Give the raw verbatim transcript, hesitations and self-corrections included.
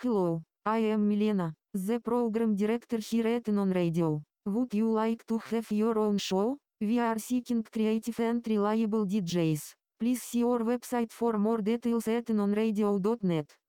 Hello, I am Milena, the program director here at Non Radio. Would you like to have your own show? We are seeking creative and reliable D Js. Please see our website for more details at non radio dot net.